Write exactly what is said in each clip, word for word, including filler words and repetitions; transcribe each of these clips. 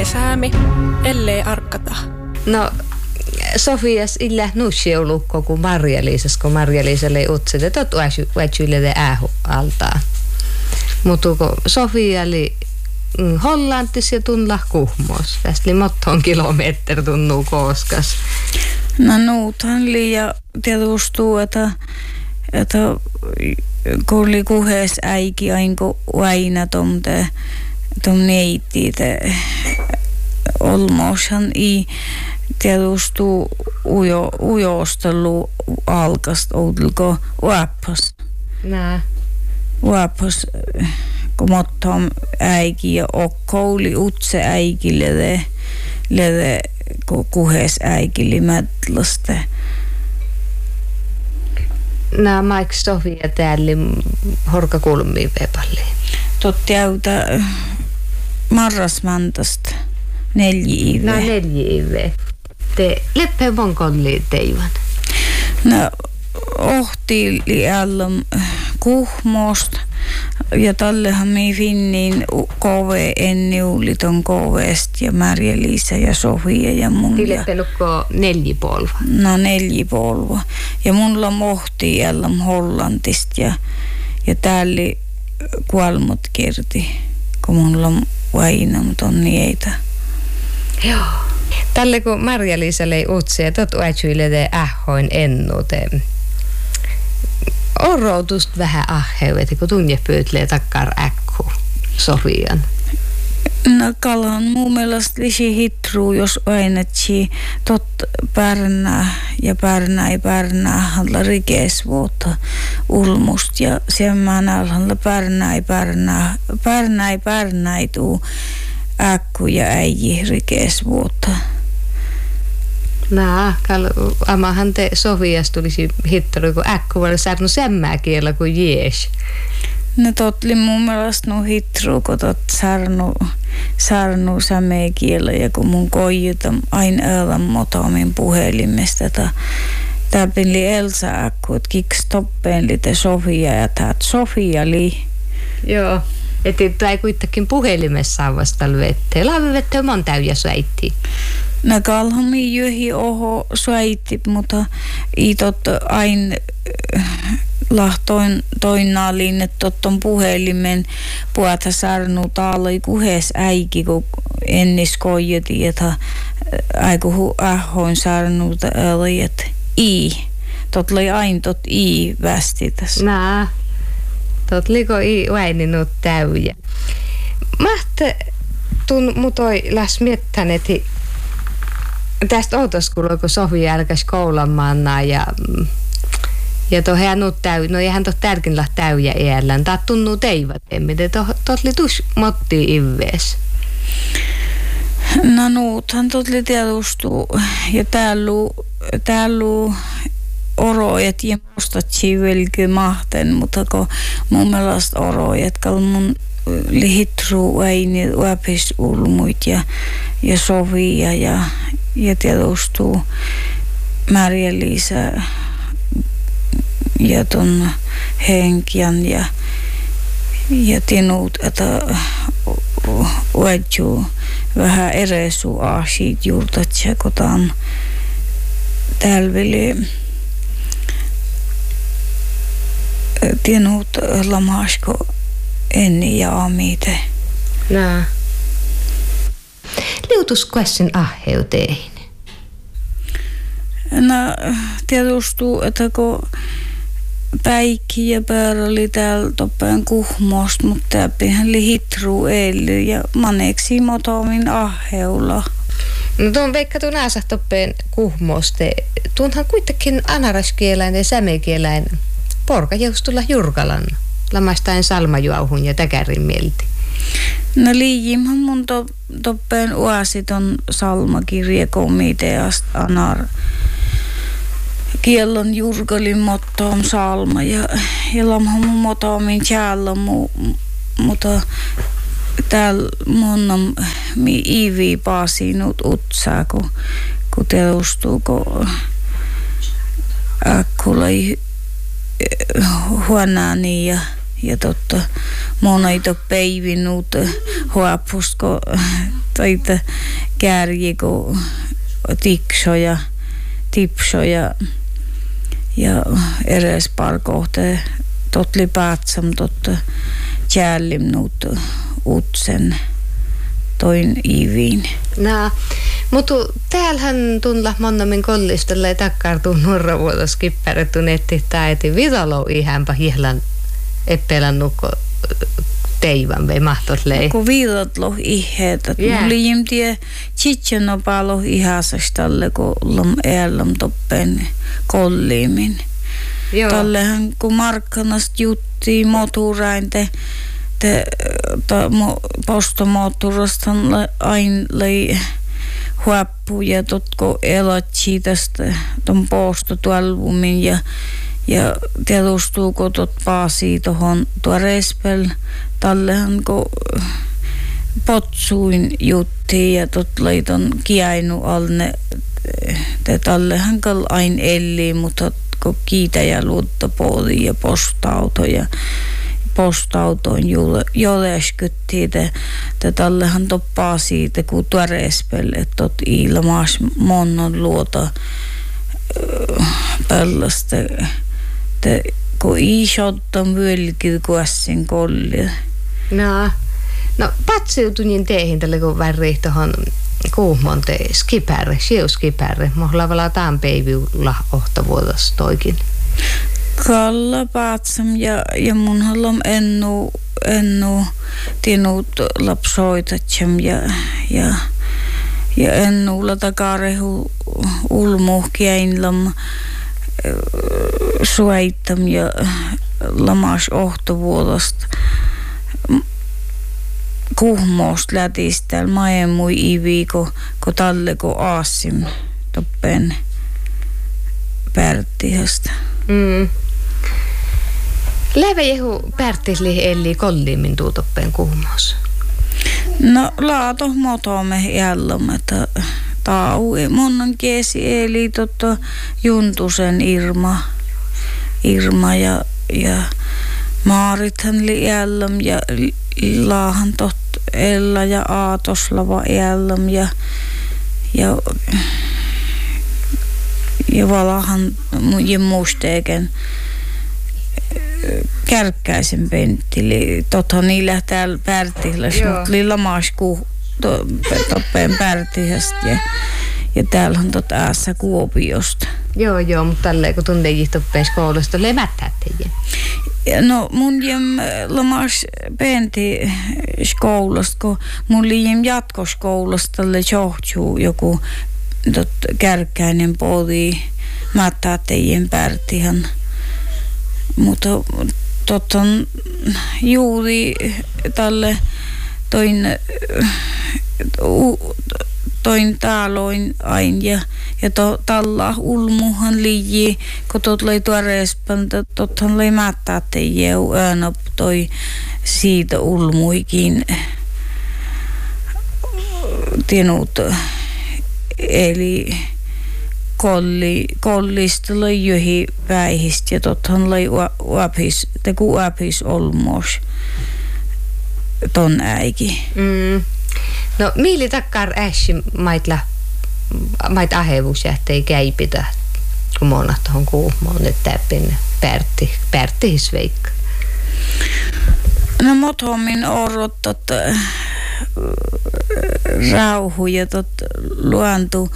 Ellei säämi, ellei arkata. No, Sofias illa nussiolukko kun Marja-Liisas, kun Marja-Liisalle ei utsete, tot vätsyille äähu altaan. Mutta kun Sofia oli Hollantis ja tunla Kuhmos. Tästä oli motton kilometri tunnuu kooskas. No nuuthan liian tietustuu, että, että kun oli kuhes äiki aina aina tomte tom neiti te olmooshan i tietustuu ujo, ujostelu alkast oudelko uappas. Nää. Uappas kun mottom äiki ja okkouli utse äikille de lede kuhes äikille mätlaste. Nää Mike Sofia täällä horkakulmia pepalliin. Totti auta marrasmantasta neljä ive. Nää neljä ive. Te leppeen vonkolli teivan. No ohti liällom Kuhmosta ja tallehan mi finniin kove enniuliton kovest ja Marja-Liisa ja Sofia ja mun. Ti leppeen lukko neljä polva. No neljä polva. Ja mulla mohti jällom Hollantista ja, ja täällä kuolmut kirti, kun mulla on vainam tonnieita. Joo. Tälle kun Marja-Liisalle ei utse, tot uätsyille te ähhoin ennute. Oroutust vähän ahheuet, kun tunne pyytlee takkar äkku Sofian. No kalan mun mielestä lisi hitruu, jos ainetsi tot pärnää ja pärnää ja pärnää hänellä rikesvuotta ulmust ja sen mä näen hänellä pärnää ja pärnää, pärnää ja pärnää tuu äkku ja äiji rikesvuotta. Nää, amahan te Sofias tulisi hittari, kun äkku oli saanut semmää kielä kuin jees. No totli mun mielestä no hitruu, kun tot sarnu, sarnu sämee kielä ja kun mun koijuta aina älän motomin puhelimesta. Tää pinli Elsa äkku, että kiks toppeen li te Sofia ja täät Sofia li. Joo, että ei kuitenkin puhelimessa vasta vettä. Laavi vettä on täyjä säitti. No kalhami jöhi oho suäitti, mutta ei totta aina lahtoin toinnaaliin, että totton puhelimen puhuta sarnu taaloi kuhes äiki, kun ennis koijeti, että aiku ähhoin sarnu taaloi, että i. Tot loi aina tot i västitäs. Nää, tot liko i väininut täyjä. Mahte tun mutoi läs miettäneti tästä outoskuulua, kun Sofia alkaisi koulamanna ja ja to hän on täy, no eihän to tärkin täyjä iällään. Tää tunnuu teivat emme, te totli tus motti ivees. No nuuthan totli tietustuu ja täällä täällä orojet ja mustat sivelky mahten, mutta kun mun mielestä orojet, kun mun lihitruu äini uäpis ulmuit ja, ja Sofia ja, ja tietustuu Marja-Liisa ja ton Henkian ja, ja tinut, että uätjuu vähän eresu aasiit juurtatsia, kun tämän tälvili tinut lamasko enni ja aamite. Nää. Liutus kuessin ahheuteihin? No, tietustuu, että kun Päikki ja Päärä oli täällä toppeen Kuhmosta, mutta täppihän oli hitruu eily ja maneksi motomin ahheula. No tuon veikka tuon ääsä toppeen Kuhmosta. Tuonhan kuitenkin anaraskieläin ja sämekieläin porka tulla Jurkalan. Lamaistain salmajuauhun ja täkärin mielti. No liijimhän mun to, toppeen uasiton salmakirja komiteasta anar kiellon Jurkalin mottoon salma ja, ja lamhan mun motomin täällä mu, mutta täällä mun on mi ivi paasinut utsaa, kun, kun teostuu, kun äkkula huonaani ja ja totta monaita päivinut huopusko taita kärjiko tiksoja tipsoja ja eräs parkohte totli päätsam totta kärlimnut utsen toin iviin. No, mutta täällähän tunla monnamin kollistella ei takkartuu nurravuotos kippärettu netti taiti vidalo ihänpä hihlan eppelän nukko teivan vai mahtot lei. Kun viidatlo iheet, Yeah. mulla jimtie tsitseno palo ihasas tälle kun lom eellam toppen kollimin. Joo. Tallehan kun markkanast jutti moturain te te ta mo postomoottorastan ain lei huoppu ja totko elotsi tästä ton postotualbumin ja ja tiedustuuko tot paasi tohon tuo respel tallehan kun potsuin jutti ja tot leiton kiainu alne te tallehan kal ain elli mutta kun kiitä ja luottopoodi ja postauto ja postautoon joleskyttiin, että tallehan toppaa siitä, kun tuo respel, että tot ilmaas monnon luota pällaista, että kun isottan vylkid kuessin kollia. No, no patsiutunin teihin tälle kun väri tuohon kuuhmon te skipärre, siuskipärre, mohlavalla taan peiviulla ohtavuotas toikin. Kalla paatsam ja, ja mun haluan ennu, ennu tinut lapsoitatsam ja, ja, ja ennu latakarehu ulmuhkiainlam suaittam ja lamas ohtovuodosta kuhmoosta lätistä täällä maemui ivi, kun ko talle ko aasim toppen pärttihästä. Mm. Lävä jehu pärtisli eli kollimin tuutoppeen kuhmoos. No laato motomme jällom, että tau monnan kiesi eli totta Juntusen Irma Irma ja ja Maarithan li jällom ja laahan tot Ella ja Aatoslava jällom ja ja ja valahan ja muisteken kärkkäisen pentti. Totta niillä täällä Pärtiläs, mutta lilla maasku toppeen Pärtihästä ja, ja täällä on tota äässä Kuopiosta. Joo, joo, mutta tälleen kun tuntekin toppeen koulusta lemättää teidän. No mun jem lamas pentti skoulasta, kun mun liian jatkoskoulasta tälle johtuu joku tot kärkkäinen podi mättää teidän Pärtihän. Mutta totten juuri tälle toin toin taaloin ain ja ja to, talla ulmuhan liiji kun tot lei tuoreespan tothan lei mättää teidän öönop toi siitä ulmuikin tienut eli kolli kollista loi johi päihistä ja tothan loi uapis teku uapis olmos ton äiki. Mm. No miili takkar ässi maitla mait ahevus jähtei käipitä kun monat tohon kuuhmoon nyt täppin Pärtti Pärttihisveikka. No mothommin orrot tot rauhu ja tot luontu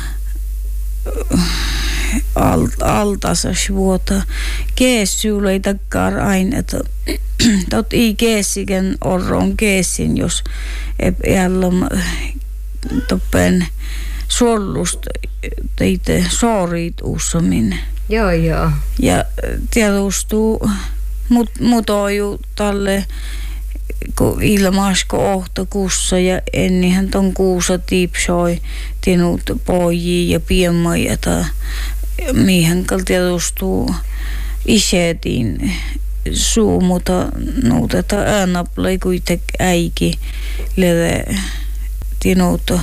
alt, altasas vuota. Keessyy ei takkar aina, että tot ei keessiken orron keessin, jos ep jällom toppen suollusta teitä soorit uussamin. Joo, joo. Ja tietustuu mut, mutoju talle kun ilmasko ohtokuussa ja ennihän ton kuusa tipsoi tinut pojii ja piemmoja ta miehen kal tietustuu isetin suu, mutta nuuteta äänaplai kuitek äiki lede tinuuto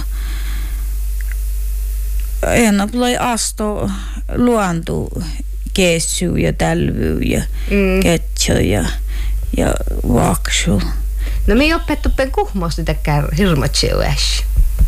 äänaplai asto luontu keessyy ja tälvyy ja mm. ketsö ja ja vaksul. No me opettuppen kuhmosti tekään hirmatseuäs.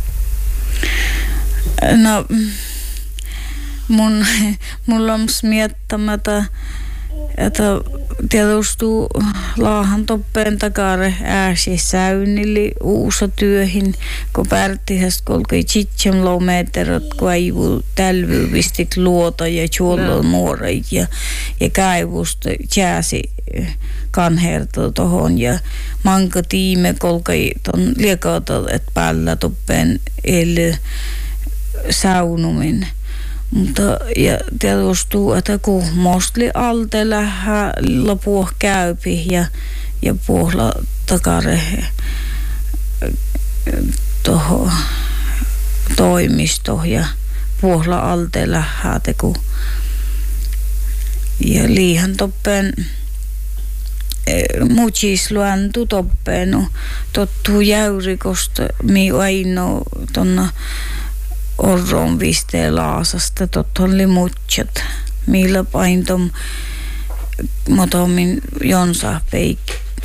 No mun, mulla on miettämättä, että tietysti laahan toppeen takare ääsi säynnili uusa työhin, kun pärtihästä kolkoi tsitsem lometerot, kun aivu tälvyvistit luota ja chuollon muoreit ja, ja kaivusta jääsi kanherto tohon ja manka tiime kolkoi ton liekauta, että päällä toppeen eli saunumin. Mutta ja tietysti, että kuhmostli alte lähä lopuh käypi ja, ja puhla takare toho toimisto ja puhla alte lähä teku. Ja liihan toppen muchisluan tutoppenu tottuu jäyrikosta mi aino tonna orron visteen laasasta, totta oli mutsat. Millä paintom motomin jonsa peik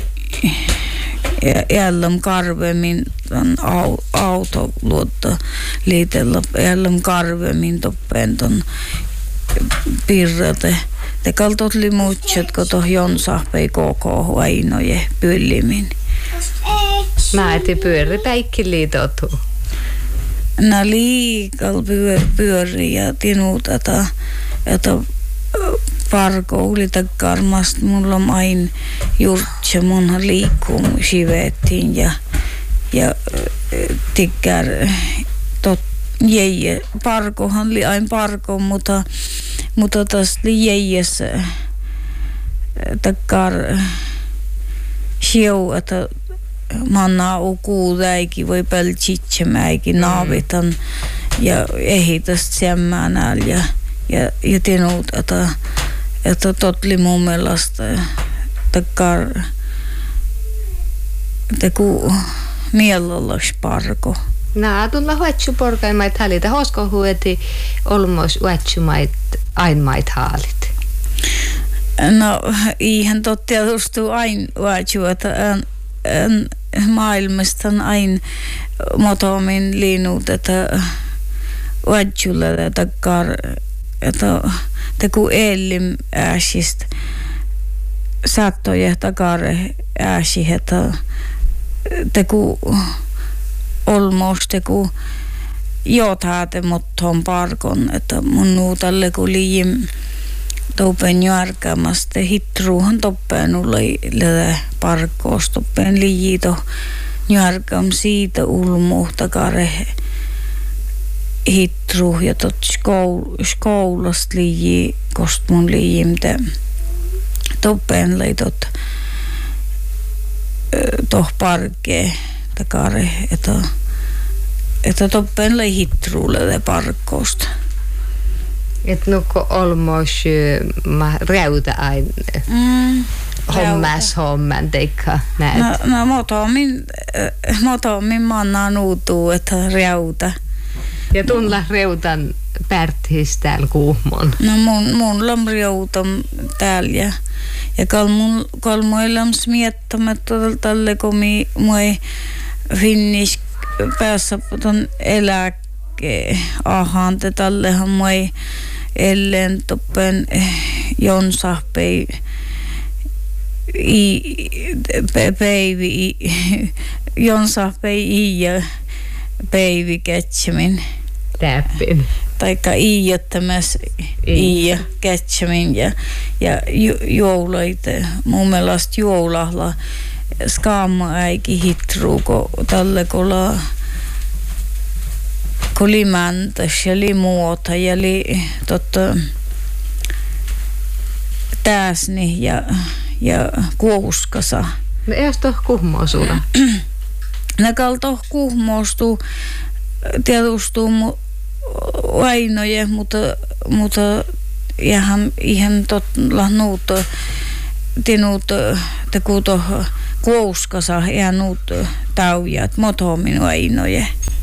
jällem karvemmin au, auto luotta liitellä jällem karvemmin toppeen ton pirrate. Te kaltot oli mutsat, kun toh jonsa peik koko ainoje pyllimin. Mä eti pyöri päikki liitotu. Nää liikal pyö, pyöri ja tinut, että, että parko ulita karmast mulla on aina juurtse munhan liikkuu sivettiin ja, ja tikkär tot jäje. Parkohan oli aina parko, mutta, mutta tästä oli jäjes takkar sieu, että manna ukuutäikin voi peltsitsemäikin naavitan ja ehitästä semmään ja, ja, ja tinut, että, että totli mun mielestä takkar teku mielollas parko. Nää tulla huetsuporkaimait haalita. Hosko hueti olmos huetsumait ainmait haalit? No, ihan totta tietysti aina huetsu, että en, maailmasta on aina motomin liinut, että huetsulla takkar, että teku elim ääsistä saattoja takare ääsi, että teku olmos teku jotaate mottoon parkon, että mun nuutalle kun liim toppen järkämästä hitruuhan toppeen ulle parkkoos toppeen liito järkäm siitä ulmuh takare hitruuh ja tot skoul, skoulast liiji kost mun liimte toppeen leitot toh parkkee takare, että, että toppen lei hitruulle parkkoosta. Et nukko olmos mä räytä aina Mm, hommas homman teikka näet. no, no motomin, motomin manna nuutuu, että räytä. Ja tunla reutan pärthis täällä kuhmon. No mun, mun on räytä täällä ja, ja kal mun kal muillam smiettämättä tälle kun mi moi finnisk päässä ton eläke ahan te tallehan moi ellen toppen jonsa pei i peivi jonsa pei i ja peivi ketsemin Täppin. taikka iijottamas i ja ketsemin ja ja joulaite mun mielestä joulahla skaamma äiki hitruuko tälle kola kun li mäntäs ja li muota ja li totta täsni ja, ja kuuskasa. No ees toh kuhmoo sulla? Ne kaltoh kuhmoostuu tietustuu mu ainoje, mutta, mutta ihan, ihan totla nuuto tinut teku toh kuuskasa ja nuut taujat motomin ainoje.